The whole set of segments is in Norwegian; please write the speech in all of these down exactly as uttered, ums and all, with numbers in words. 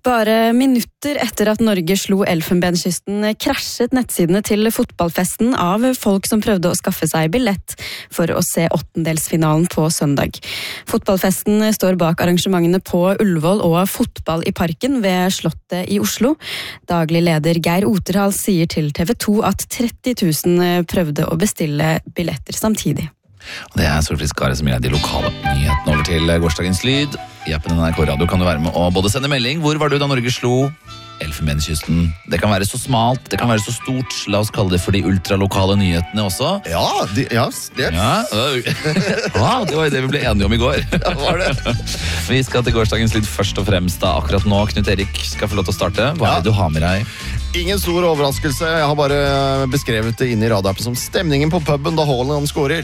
Bare minutter etter at Norge slo Elfenbenskysten krasjet nettsidene til fotballfesten av folk som prøvde å skaffe seg billett for å se åttendelsfinalen på søndag. Fotballfesten står bak arrangementene på Ullevål og Fotball i Parken ved Slottet i Oslo. Daglig leder Geir Oterhals sier til T V to at tretti tusen prøvde å bestille billetter samtidig. Det er Solfrid Skare som gir de lokale nyhetene over til gårsdagens lyd. I appen N R K Radio kan du være med og både sende melding. Hvor var du da Norge slo Elfenbenskysten? Det kan være så smalt, det kan være så stort. La oss kalle det for de ultralokale nyhetene også. Ja, de, ja, det. Ja, wow, det var jo det vi ble enige om i går. Ja, var det. Vi skal til gårsdagens lyd først og fremst da. Akkurat nå, Knut Erik skal få lov til å starte. Hva er det du har med deg? Ingen stor overraskelse. Jeg har bare beskrevet det inn i radioappen som stemningen på puben da Haaland skårer.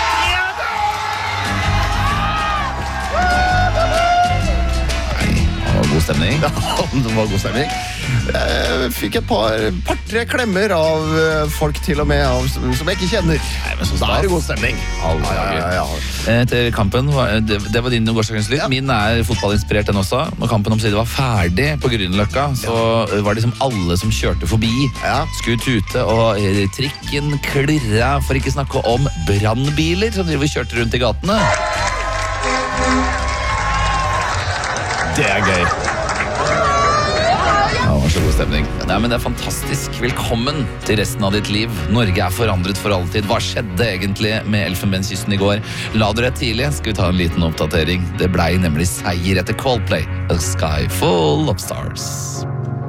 God stemning. Ja, det var god stemning. Jeg fikk et par, par-tre klemmer av folk til og med av, som jeg ikke kjenner. Nei, men så da er det god stemning. Ja, ja, ja, ja. Til kampen, det, det var din gårsdagens lyd. Ja. Min er fotballinspirert den også. Når kampen omsider var ferdig på Grünerløkka, så ja. Var det liksom alle som kjørte forbi. Ja. Skulle tute, og trikken klirra, for ikke snakke om brannbiler som driver kjørte rundt i gatene. Det er gøy. Ja, det var så god stemning. Nei, men det er fantastisk. Velkommen til resten av ditt liv. Norge er forandret for alltid. Hva skjedde egentlig med Elfenbenskysten i går? La du rett tidlig? Skal vi ta en liten oppdatering? Det ble nemlig seier etter Coldplay. A Sky Full of Stars.